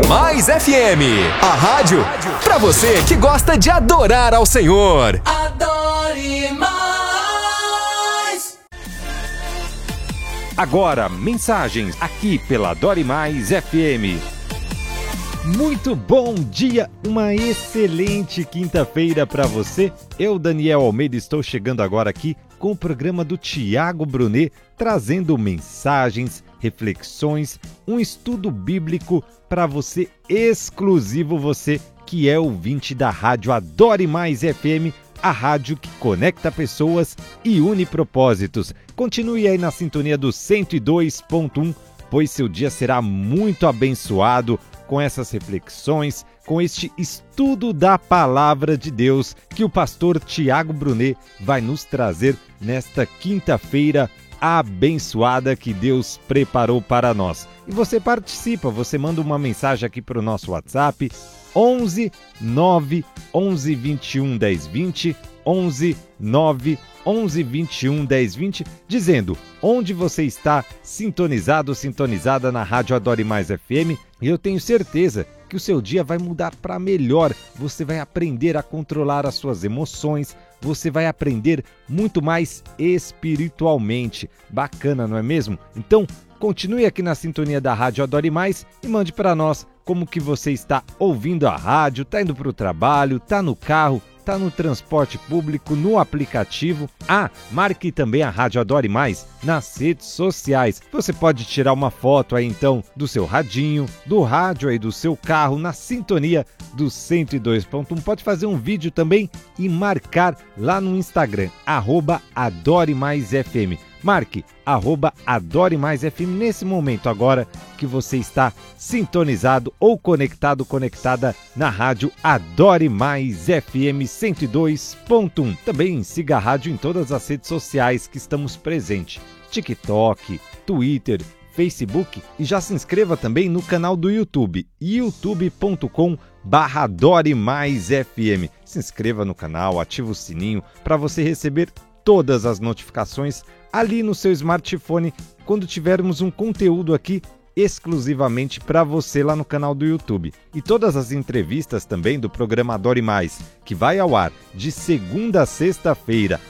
Mais FM, a rádio pra você que gosta de adorar ao Senhor. Adore mais. Agora, mensagens aqui pela Adore Mais FM. Muito bom dia, uma excelente quinta-feira para você. Eu, Daniel Almeida, estou chegando agora aqui com o programa do Tiago Brunet, trazendo mensagens, reflexões, um estudo bíblico para você, exclusivo você que é ouvinte da rádio Adore Mais FM, a rádio que conecta pessoas e une propósitos. Continue aí na sintonia do 102.1, pois seu dia será muito abençoado com essas reflexões, com este estudo da Palavra de Deus que o pastor Tiago Brunet vai nos trazer nesta quinta-feira abençoada que Deus preparou para nós. E você participa, você manda uma mensagem aqui para o nosso WhatsApp, 11 9 11 21 10 20, 11 9 11 21 10 20, dizendo onde você está sintonizado, sintonizada na Rádio Adore Mais FM, e eu tenho certeza que o seu dia vai mudar para melhor. Você vai aprender a controlar as suas emoções, você vai aprender muito mais espiritualmente. Bacana, não é mesmo? Então, continue aqui na sintonia da Rádio Adore Mais e mande para nós como que você está ouvindo a rádio, está indo para o trabalho, está no carro, está no transporte público, no aplicativo. Marque também a Rádio Adore Mais nas redes sociais. Você pode tirar uma foto aí então do seu radinho, do rádio aí do seu carro, na sintonia do 102.1. Pode fazer um vídeo também e marcar lá no Instagram, @AdoreMaisFM. Marque @AdoreMaisFM nesse momento agora que você está sintonizado ou conectado, conectada na rádio Adore Mais FM 102.1. Também siga a rádio em todas as redes sociais que estamos presentes: TikTok, Twitter, Facebook, e já se inscreva também no canal do YouTube, youtube.com/AdoreMaisFM. Se inscreva no canal, ative o sininho para você receber todas as notificações ali no seu smartphone quando tivermos um conteúdo aqui exclusivamente para você lá no canal do YouTube. E todas as entrevistas também do programa Adore Mais, que vai ao ar de segunda a sexta-feira,